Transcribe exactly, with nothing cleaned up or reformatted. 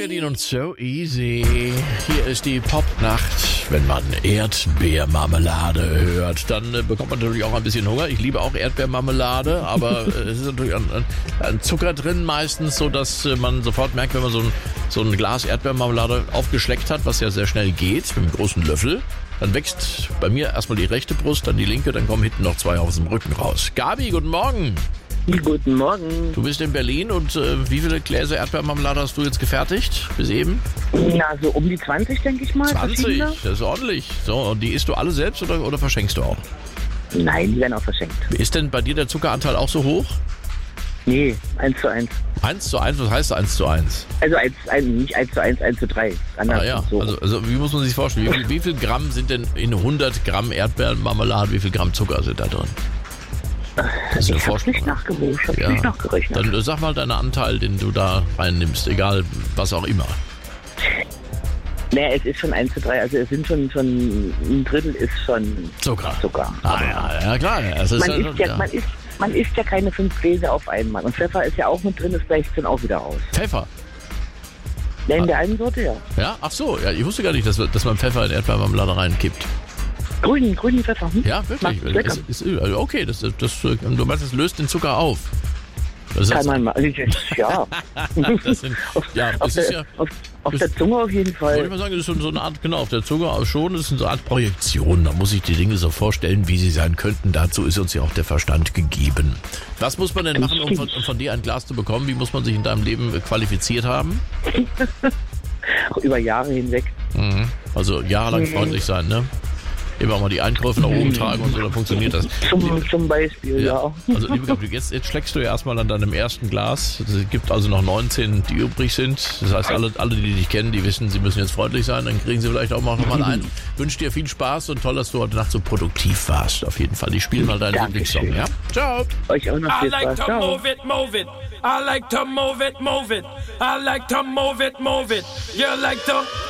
Berlin und So Easy. Hier ist die Popnacht. Wenn man Erdbeermarmelade hört, dann äh, bekommt man natürlich auch ein bisschen Hunger. Ich liebe auch Erdbeermarmelade, aber äh, es ist natürlich ein, ein, ein Zucker drin meistens, so dass äh, man sofort merkt, wenn man so ein, so ein Glas Erdbeermarmelade aufgeschleckt hat, was ja sehr schnell geht, mit einem großen Löffel. Dann wächst bei mir erstmal die rechte Brust, dann die linke, dann kommen hinten noch zwei aus dem Rücken raus. Gabi, guten Morgen. Guten Morgen. Du bist in Berlin und äh, wie viele Gläser Erdbeermarmelade hast du jetzt gefertigt bis eben? Na, so um die zwanzig, denke ich mal. zwanzig, verschiedene. das ist ordentlich. So, und die isst du alle selbst oder, oder verschenkst du auch? Nein, die werden auch verschenkt. Ist denn bei dir der Zuckeranteil auch so hoch? Nee, eins zu eins. eins zu eins, was heißt eins zu eins? Also eins, ein, nicht eins zu eins, eins zu drei. Anders Ah ja, so. also, also wie muss man sich vorstellen? Wie viel, wie viel Gramm sind denn in hundert Gramm Erdbeermarmelade, wie viel Gramm Zucker sind da drin? Das ich hab's nicht nachgewogen, ich hab's Ja. nicht nachgerechnet. Dann äh, sag mal deinen Anteil, den du da reinnimmst, egal was auch immer. Naja, es ist schon eins zu drei, also es sind schon, schon ein Drittel ist schon Zucker. Zucker. Ah ja, ja klar. Es ist Man, ja, isst ja, ja. man, isst, man isst ja keine fünf Gläser auf einmal. Und Pfeffer ist ja auch mit drin, das gleicht dann auch wieder aus. Pfeffer. Ja, in der einen Sorte, ja. Ja, ach so, ja, ich wusste gar nicht, dass, dass man Pfeffer in Erdbeermarmelade reinkippt. Grünen, grünen Pfeffer. Hm? Ja, wirklich. Macht's lecker. Es, ist, also okay, das, das, du meinst, es löst den Zucker auf. Das Kann ist, man mal. Ja. das sind, ja, auf, das ist der, ja, auf, auf das- der Zunge auf jeden wollte ich Fall. mal sagen, das ist so so eine Art, genau, auf der Zunge auch schon, das ist so eine Art Projektion. Da muss ich die Dinge so vorstellen, wie sie sein könnten. Dazu ist uns ja auch der Verstand gegeben. Was muss man denn machen, um von, um von dir ein Glas zu bekommen? Wie muss man sich in deinem Leben qualifiziert haben? Über Jahre hinweg. Mhm. Also jahrelang freundlich sein, ne? Immer mal die Einkäufe nach oben tragen und so, dann funktioniert das. Zum, zum Beispiel, ja. Also liebe Gabi, jetzt, jetzt schlägst du ja erstmal an deinem ersten Glas. Es gibt also noch neunzehn, die übrig sind. Das heißt, alle, alle, die dich kennen, die wissen, sie müssen jetzt freundlich sein. Dann kriegen sie vielleicht auch noch mal einen. Wünsche dir viel Spaß und toll, dass du heute Nacht so produktiv warst. Auf jeden Fall. Ich spiele mal deinen Dankeschön. Lieblingssong, ja? Ciao. Euch auch noch I viel like Spaß. to Ciao. move it, move it. I like to move it, move it. I like to move it, move it. You like to